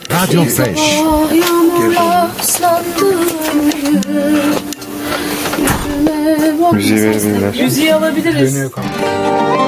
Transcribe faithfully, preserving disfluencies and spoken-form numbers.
Radyo Fresh. Müziği verin dinler. Müziği alabiliriz. Dönüyor kanka.